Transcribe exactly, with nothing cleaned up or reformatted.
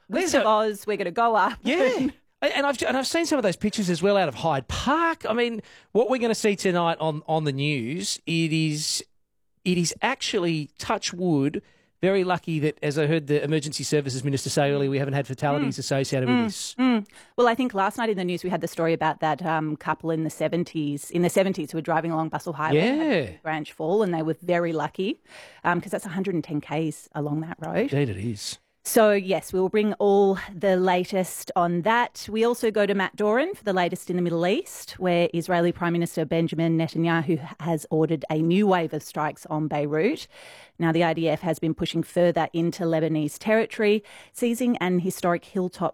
Wizard of Oz, we're going to go up. Yeah. And I've and I've seen some of those pictures as well out of Hyde Park. I mean, what we're going to see tonight on, on the news, it is it is actually, touch wood, very lucky that, as I heard the Emergency Services Minister say earlier, we haven't had fatalities mm. associated mm. with this. Mm. Well, I think last night in the news we had the story about that um, couple in the seventies, in the seventies who were driving along Bustle Highway yeah. and had a branch fall, and they were very lucky because um, that's one hundred ten kays along that road. Indeed it is. So, yes, we'll bring all the latest on that. We also go to Matt Doran for the latest in the Middle East, where Israeli Prime Minister Benjamin Netanyahu has ordered a new wave of strikes on Beirut. Now, the I D F has been pushing further into Lebanese territory, seizing an historic hilltop